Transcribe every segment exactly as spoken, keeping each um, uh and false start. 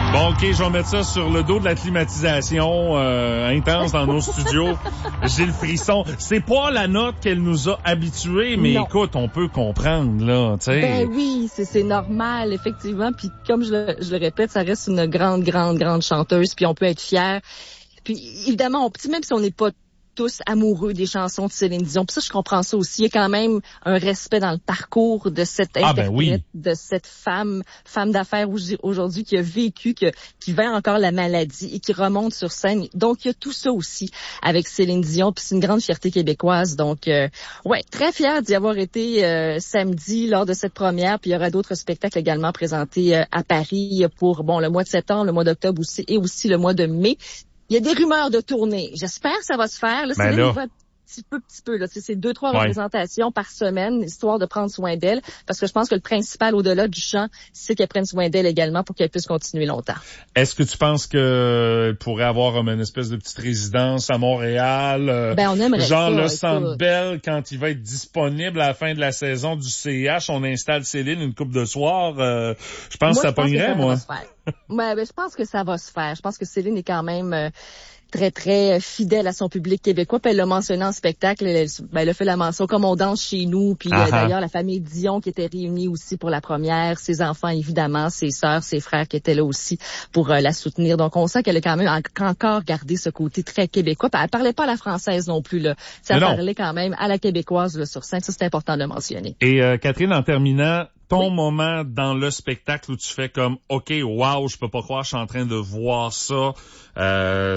Bon, OK, je vais mettre ça sur le dos de la climatisation euh, intense dans nos studios. J'ai le frisson. C'est pas la note qu'elle nous a habitués, mais non. Écoute, on peut comprendre, là, tu sais. Ben oui, c'est, c'est normal, effectivement. Puis comme je le, je le répète, ça reste une grande, grande, grande chanteuse, puis on peut être fiers. Puis évidemment, on, même si on n'est pas tous amoureux des chansons de Céline Dion. Puis ça, je comprends ça aussi. Il y a quand même un respect dans le parcours de cette interprète, ah ben oui. de cette femme, femme d'affaires aujourd'hui qui a vécu, qui, qui vit encore la maladie et qui remonte sur scène. Donc, il y a tout ça aussi avec Céline Dion. Puis c'est une grande fierté québécoise. Donc, euh, ouais, très fière d'y avoir été euh, samedi lors de cette première. Puis il y aura d'autres spectacles également présentés euh, à Paris pour, bon, le mois de septembre, le mois d'octobre aussi et aussi le mois de mai. Il y a des rumeurs de tournée. J'espère que ça va se faire. Là, ben c'est là. un petit peu, petit peu. Là, c'est deux, trois ouais. représentations par semaine, histoire de prendre soin d'elle. Parce que je pense que le principal, au-delà du chant, c'est qu'elle prenne soin d'elle également pour qu'elle puisse continuer longtemps. Est-ce que tu penses qu'elle pourrait avoir une espèce de petite résidence à Montréal? Ben, on aimerait genre ça. Genre le écoute. Centre Bell, quand il va être disponible à la fin de la saison du C H, on installe Céline une coupe de soir. Euh, je pense moi, que ça je pense pognerait, que ça moi. Va se faire. Ouais, ben, je pense que ça va se faire. Je pense que Céline est quand même euh, très, très fidèle à son public québécois. Puis elle l'a mentionné en spectacle. Elle, ben, elle a fait la mention comme on danse chez nous. Puis euh, d'ailleurs, la famille Dion qui était réunie aussi pour la première. Ses enfants, évidemment, ses sœurs, ses frères qui étaient là aussi pour euh, la soutenir. Donc, on sent qu'elle a quand même en- encore gardé ce côté très québécois. Puis elle parlait pas à la française non plus. Là. Ça Mais non. parlait quand même à la québécoise là, sur scène. Ça, c'est important de mentionner. Et euh, Catherine, en terminant, ton oui. moment dans le spectacle où tu fais comme « OK, wow, je peux pas croire, je suis en train de voir ça euh, »,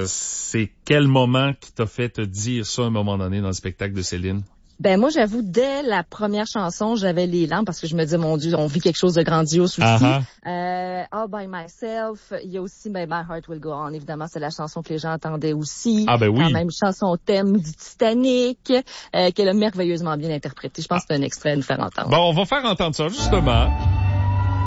c'est quel moment qui t'a fait te dire ça à un moment donné dans le spectacle de Céline? Ben moi, j'avoue, dès la première chanson, j'avais les larmes parce que je me disais, mon Dieu, on vit quelque chose de grandiose aussi. Uh-huh. Euh, All by Myself, il y a aussi ben, My Heart Will Go On, évidemment, c'est la chanson que les gens attendaient aussi. Ah ben oui. Quand même, chanson thème du Titanic, euh, qu'elle a merveilleusement bien interprétée. Je pense que c'est un extrait à nous faire entendre. Bon, on va faire entendre ça, justement.